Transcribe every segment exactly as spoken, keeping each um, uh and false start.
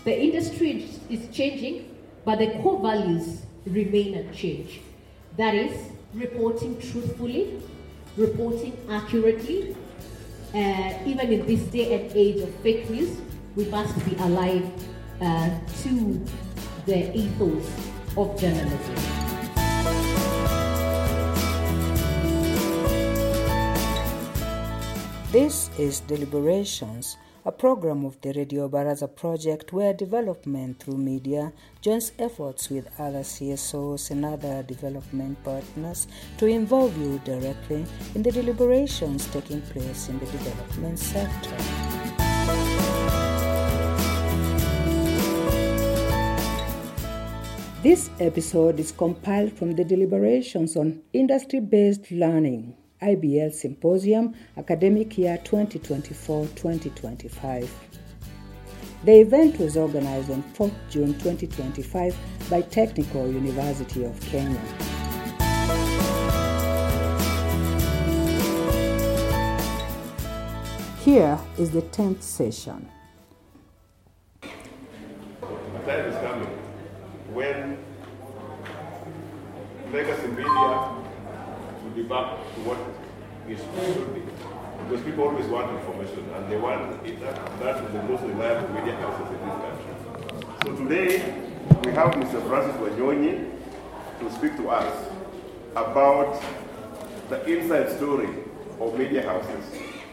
The industry is changing, but the core values remain unchanged. That is, reporting truthfully, reporting accurately. Uh, even in this day and age of fake news, we must be alive uh, to the ethos of journalism. This is Deliberations, a program of the Radio Baraza project where development through media joins efforts with other C S Os and other development partners to involve you directly in the deliberations taking place in the development sector. This episode is compiled from the deliberations on industry-based learning, I B L Symposium, Academic Year twenty twenty-four twenty twenty-five. The event was organized on fourth of June twenty twenty-five by Technical University of Kenya. Here is the tenth session. A time is coming when legacy media will be back to what it should be. Because people always want information, and they want it, that, that is the most reliable media houses in this country. So today, we have Mister Francis Wanyonyi to speak to us about the inside story of media houses.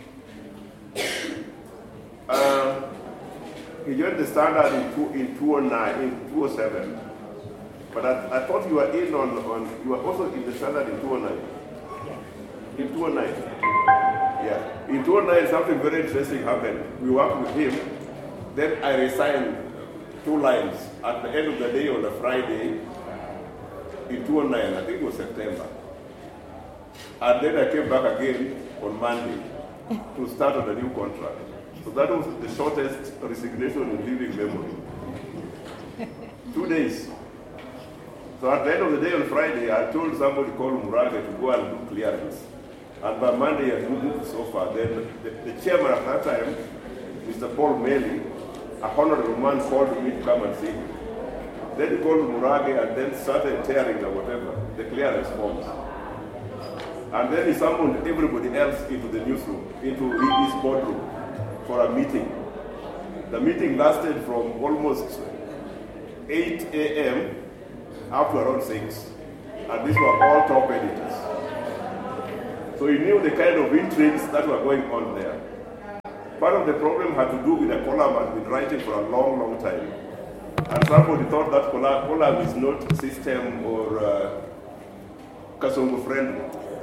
Uh, he joined the Standard in, two, in two thousand nine, in two thousand seven, but I, I thought you were in on, on, you were also in the Standard in two thousand nine. In two thousand nine. Yeah. In two thousand nine, something very interesting happened. We worked with him. Then I resigned two lines at the end of the day on a Friday in two thousand nine. I think it was September. And then I came back again on Monday to start on a new contract. So that was the shortest resignation in living memory. Two days. So at the end of the day on Friday, I told somebody called Murage to go and do clearance. And by Monday, I moved so far. Then the, the chairman at that time, Mister Paul Meli, a honorable man, called me to come and see him. Then he called Murage and then started tearing the whatever, the clearance forms. And then he summoned everybody else into the newsroom, into his boardroom for a meeting. The meeting lasted from almost eight a.m. up to around six. And these were all top editors. So he knew the kind of intrigues that were going on there. Part of the problem had to do with a column I'd been writing for a long, long time. And somebody thought that column is not system or uh, Kasongo friendly.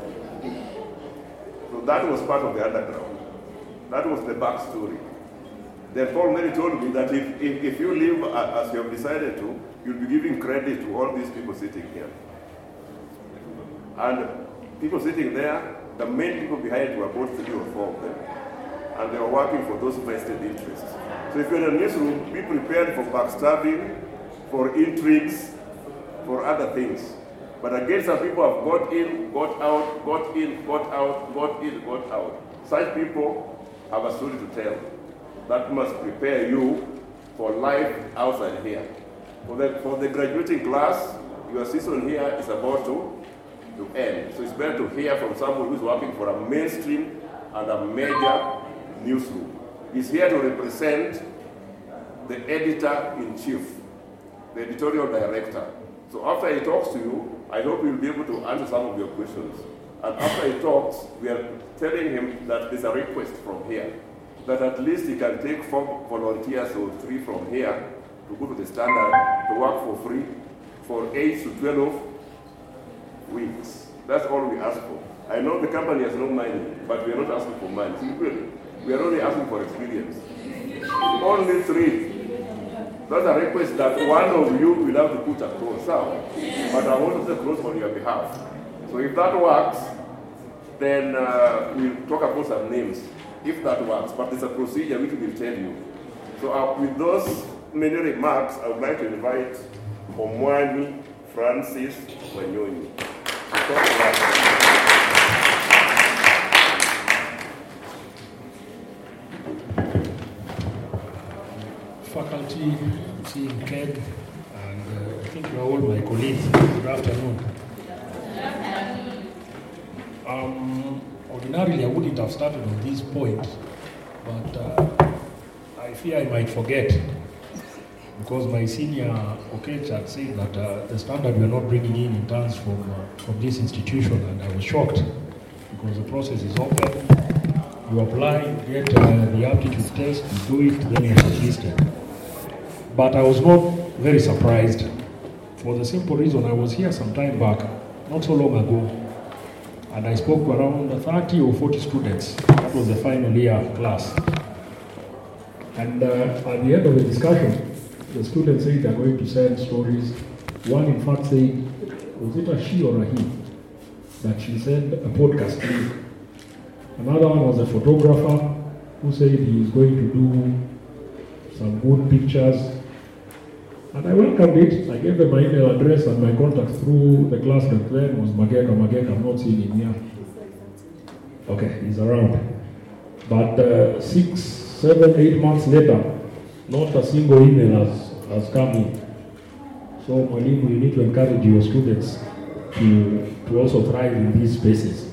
So that was part of the underground. That was the backstory. Then Paul Mary told me that if, if, if you live as you have decided to, you'll be giving credit to all these people sitting here. And people sitting there, the main people behind were about three or four of them. And they were working for those vested interests. So if you're in a newsroom, be prepared for backstabbing, for intrigues, for other things. But again, some people have got in, got out, got in, got out, got in, got out. Such people have a story to tell. That must prepare you for life outside here. For the, for the graduating class, your season here is about to, to end. So it's better to hear from someone who's working for a mainstream and a major newsroom. He's here to represent the editor-in-chief, the editorial director. So after he talks to you, I hope you'll be able to answer some of your questions. And after he talks, we are telling him that there's a request from here, that at least he can take four volunteers or three from here to go to the Standard to work for free for eight to twelve weeks. That's all we ask for. I know the company has no money, but we are not asking for money. Simply, we are only asking for experience. Only three. That's a request that one of you will have to put across. But I want to cross on your behalf. So if that works, then uh, we'll talk about some names, if that works. But there's a procedure which we will tell you. So uh, with those many remarks, I would like to invite Omwani Francis Wanyonyi to talk about. faculty, seeing Ken, and uh, I think you are all my colleagues. Good afternoon. Um, ordinarily, I wouldn't have started on this point, but uh, I fear I might forget, because my senior Okech had said that uh, the standard we are not bringing in interns from, uh, from this institution, and I was shocked, because the process is open. You apply, you get uh, the aptitude test, you do it, then you're shortlisted. But I was not very surprised, for the simple reason I was here some time back, not so long ago, and I spoke to around thirty or forty students. That was the final year class. And uh, at the end of the discussion, the students said they're going to send stories. One, in fact, said, was it a she or a he, that she sent a podcast link. Another one was a photographer who said he is going to do some good pictures. And I welcomed it. I gave them my email address and my contact through the class that then was Mageka. Mageka, I'm not seeing him here. Okay, he's around. But uh, six, seven, eight months later, not a single email has, has come in. So, Mwalimu, you need to encourage your students to, to also thrive in these spaces.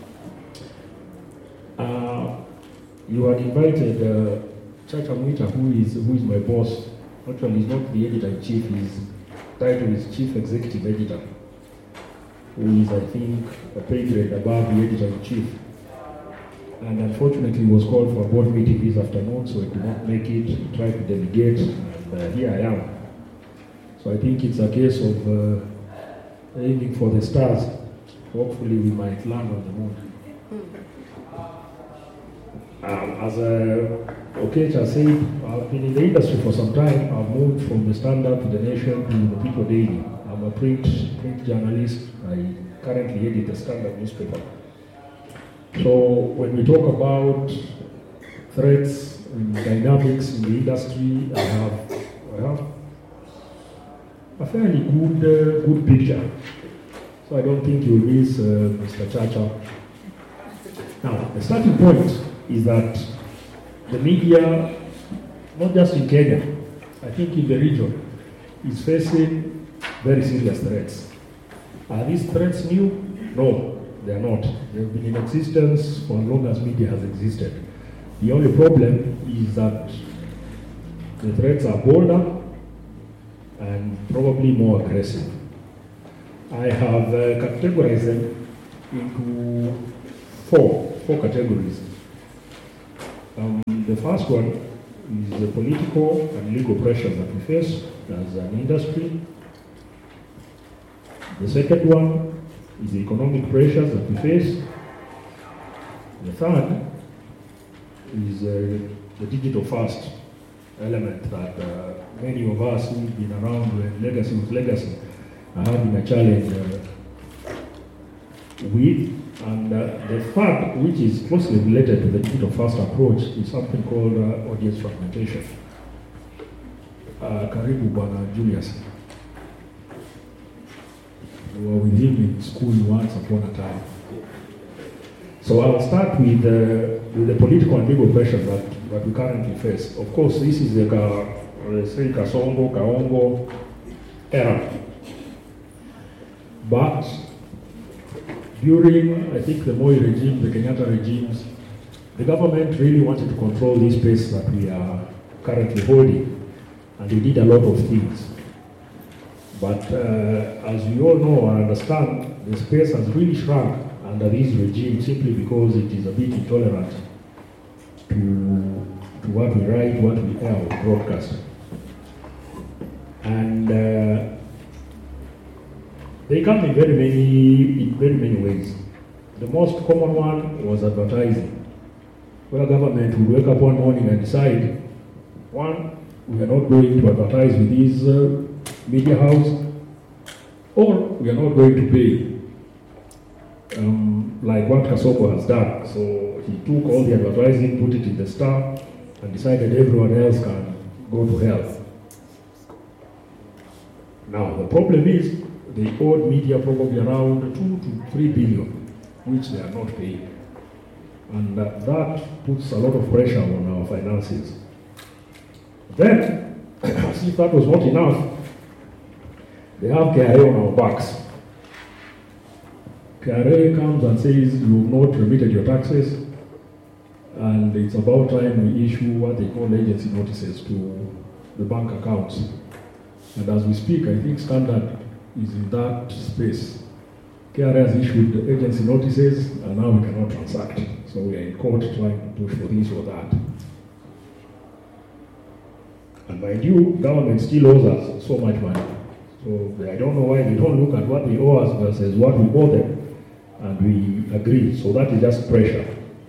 Uh, you had invited uh, Chacha Mwita, who is, who is my boss. Actually, he's not the editor-in-chief, his title is Chief Executive Editor, who is, I think, a pay grade above the editor-in-chief. And unfortunately, he was called for a board meeting this afternoon, so he did not make it. He tried to delegate, and uh, here I am. So I think it's a case of uh, aiming for the stars. Hopefully, we might land on the moon. Um, as uh, Okech said, I've been in the industry for some time. I've moved from the Standard to the Nation to the People Daily. I'm a print, print journalist. I currently edit the Standard newspaper. So when we talk about threats and dynamics in the industry, I have, I have a fairly good, uh, good picture. So I don't think you'll miss uh, Mister Chacha. Now, the starting point is that the media, not just in Kenya, I think in the region, is facing very serious threats. Are these threats new? No, they are not. They've been in existence for as long as media has existed. The only problem is that the threats are bolder and probably more aggressive. I have uh, categorized them into four, four categories. Um, the first one is the political and legal pressures that we face as an industry. The second one is the economic pressures that we face. The third is uh, the digital first element that uh, many of us who've been around when legacy was legacy are having a challenge uh, with. And uh, the third, which is closely related to the digital first approach, is something called uh, audience fragmentation. Uh, Karibu Bwana Julius. We were with him in school once upon a time. So I'll start with, uh, with the political and legal pressure that, that we currently face. Of course, this is the let's say Kasongo, Kaongo era. But during, I think, the Moi regime, the Kenyatta regimes, the government really wanted to control this space that we are currently holding, and they did a lot of things. But uh, as we all know and understand, the space has really shrunk under this regime simply because it is a bit intolerant to, to what we write, what we air, or broadcast. And uh, they come in very many, in very many ways. The most common one was advertising, where government would wake up one morning and decide, one, we are not going to advertise with this uh, media house, or we are not going to pay, um, like what Kasongo has done. So he took all the advertising, put it in the Star, and decided everyone else can go to hell. Now, the problem is, they owed media probably around two to three billion, which they are not paying. And uh, that puts a lot of pressure on our finances. Then, as if that was not enough, they have K R A on our backs. K R A comes and says you have not remitted your taxes, and it's about time we issue what they call agency notices to the bank accounts. And as we speak, I think Standard is in that space. K R A has issued agency notices, and now we cannot transact. So we are in court trying to push for this or that. And mind you, government still owes us so much money. So I don't know why they don't look at what they owe us versus what we owe them, and we agree. So that is just pressure.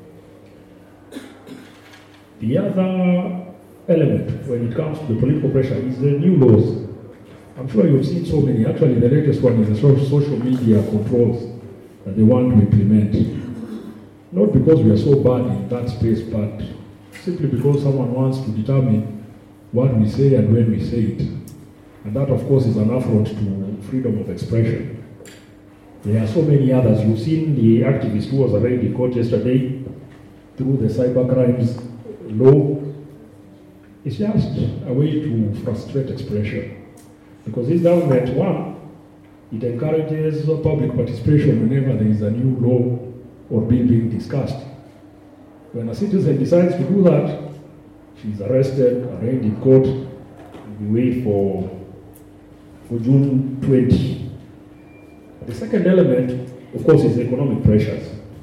The other element when it comes to the political pressure is the new laws. I'm sure you've seen so many. Actually, the latest one is the social media controls that they want to implement. Not because we are so bad in that space, but simply because someone wants to determine what we say and when we say it. And that, of course, is an affront to freedom of expression. There are so many others. You've seen the activist who was arraigned in court yesterday through the cyber crimes law. It's just a way to frustrate expression. Because this government, one, it encourages public participation whenever there is a new law or bill being discussed. When a citizen decides to do that, she's arrested, arraigned in court, and we wait for, for June twentieth. The second element, of course, is economic pressures.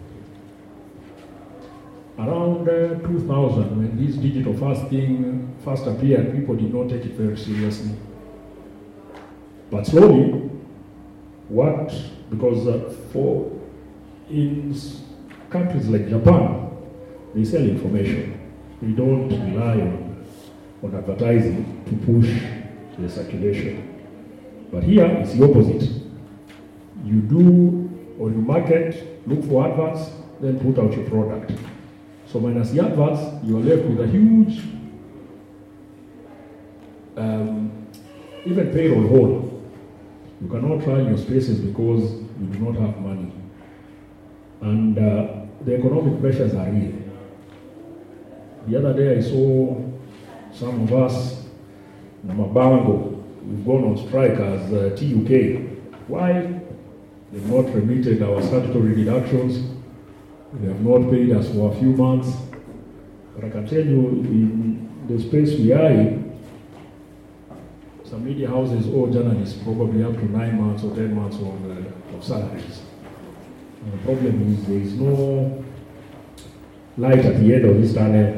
Around uh, two thousand, when this digital first thing first appeared, people did not take it very seriously. But slowly, what, because uh, for in countries like Japan, they sell information. They don't rely on, on advertising to push the circulation. But here, it's the opposite. You do, or you market, look for adverts, then put out your product. So minus the adverts, you're left with a huge, um, even payroll hole. You cannot run your spaces because you do not have money. And uh, the economic pressures are real. The other day I saw some of us, Namabango, we've gone on strike as uh, T U K. Why? They've not remitted our statutory deductions. They have not paid us for a few months. But I can tell you, in the space we are in, some media houses owe journalists probably up to nine months or ten months of, uh, of salaries. And the problem is there is no light at the end of this tunnel.